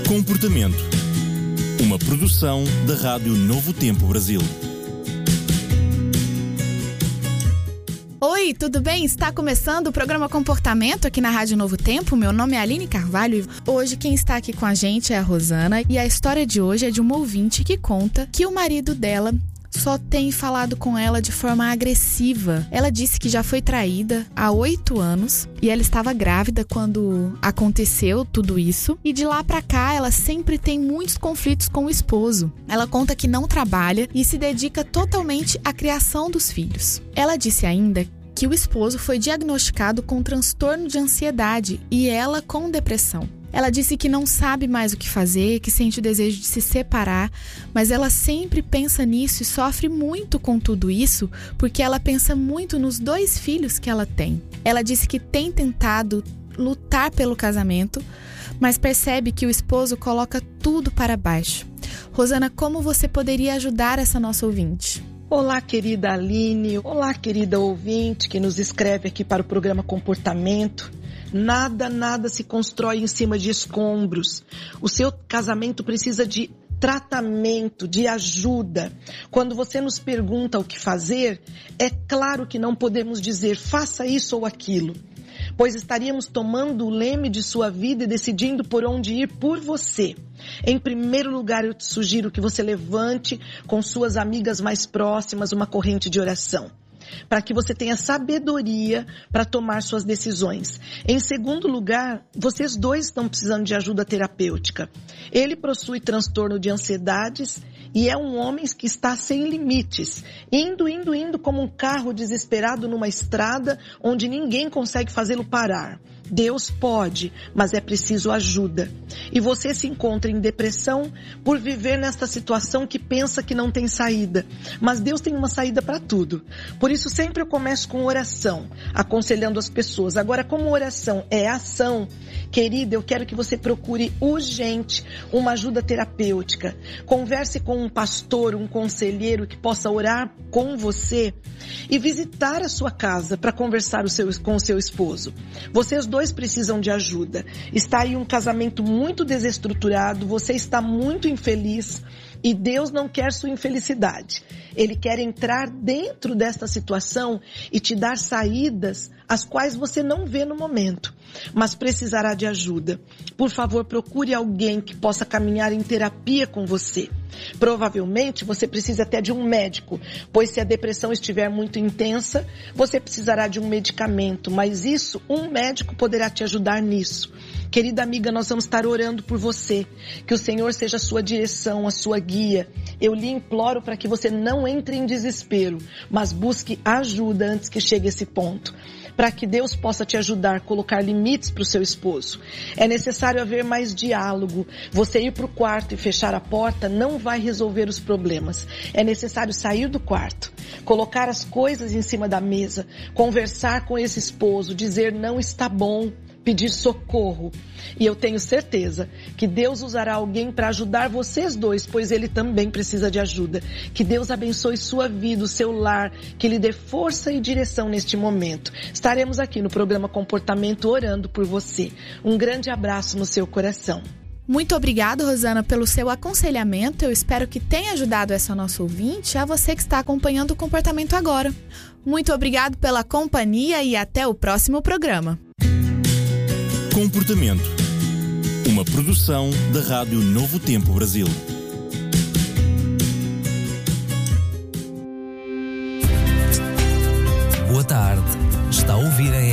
Comportamento. Uma produção da Rádio Novo Tempo Brasil. Oi, tudo bem? Está começando o programa Comportamento aqui na Rádio Novo Tempo. Meu nome é Aline Carvalho e hoje quem está aqui com a gente é a Rosana. E a história de hoje é de uma ouvinte que conta que o marido dela só tem falado com ela de forma agressiva. Ela disse que já foi traída há 8 anos e ela estava grávida quando aconteceu tudo isso. E de lá pra cá, ela sempre tem muitos conflitos com o esposo. Ela conta que não trabalha e se dedica totalmente à criação dos filhos. Ela disse ainda que o esposo foi diagnosticado com transtorno de ansiedade e ela com depressão. Ela disse que não sabe mais o que fazer, que sente o desejo de se separar, mas ela sempre pensa nisso e sofre muito com tudo isso porque ela pensa muito nos 2 filhos que ela tem. Ela disse que tem tentado lutar pelo casamento, mas percebe que o esposo coloca tudo para baixo. Rosana, como você poderia ajudar essa nossa ouvinte? Olá, querida Aline. Olá, querida ouvinte que nos escreve aqui para o programa Comportamento. Nada se constrói em cima de escombros. O seu casamento precisa de tratamento, de ajuda. Quando você nos pergunta o que fazer, é claro que não podemos dizer faça isso ou aquilo, pois estaríamos tomando o leme de sua vida e decidindo por onde ir por você. Em primeiro lugar, eu te sugiro que você levante com suas amigas mais próximas uma corrente de oração, para que você tenha sabedoria para tomar suas decisões. Em segundo lugar, vocês 2 estão precisando de ajuda terapêutica. Ele possui transtorno de ansiedades e é um homem que está sem limites, indo como um carro desesperado numa estrada onde ninguém consegue fazê-lo parar. Deus pode, mas é preciso ajuda. E você se encontra em depressão por viver nesta situação que pensa que não tem saída. Mas Deus tem uma saída para tudo. Por isso sempre eu começo com oração, aconselhando as pessoas. Agora, como oração é ação, querida, eu quero que você procure urgente uma ajuda terapêutica. Converse com um pastor, um conselheiro que possa orar com você e visitar a sua casa para conversar com o seu esposo. Vocês 2 precisam de ajuda. Está aí um casamento muito desestruturado, você está muito infeliz e Deus não quer sua infelicidade. Ele quer entrar dentro desta situação e te dar saídas as quais você não vê no momento, mas precisará de ajuda. Por favor, procure alguém que possa caminhar em terapia com você. Provavelmente você precisa até de um médico, pois se a depressão estiver muito intensa, você precisará de um medicamento, mas isso, um médico poderá te ajudar nisso. Querida amiga, nós vamos estar orando por você, que o Senhor seja a sua direção, a sua guia. Eu lhe imploro para que você não entre em desespero, mas busque ajuda antes que chegue esse ponto, para que Deus possa te ajudar a colocar limites para o seu esposo. É necessário haver mais diálogo. Você ir para o quarto e fechar a porta não vai resolver os problemas. É necessário sair do quarto, colocar as coisas em cima da mesa, conversar com esse esposo, dizer não está bom, pedir socorro. E eu tenho certeza que Deus usará alguém para ajudar vocês 2, pois Ele também precisa de ajuda. Que Deus abençoe sua vida, o seu lar, que lhe dê força e direção neste momento. Estaremos aqui no programa Comportamento orando por você. Um grande abraço no seu coração. Muito obrigada, Rosana, pelo seu aconselhamento. Eu espero que tenha ajudado essa nossa ouvinte, a você que está acompanhando o Comportamento agora. Muito obrigado pela companhia e até o próximo programa. Comportamento. Uma produção da Rádio Novo Tempo Brasil. Boa tarde. Está a ouvir a